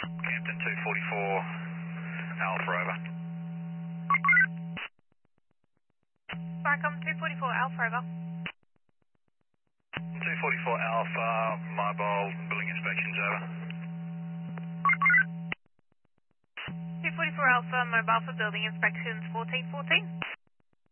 Campton 244 Alpha over. Barcom 244 Alpha over. 244 Alpha, mobile building inspections over. 244 Alpha, mobile for building inspections 1414.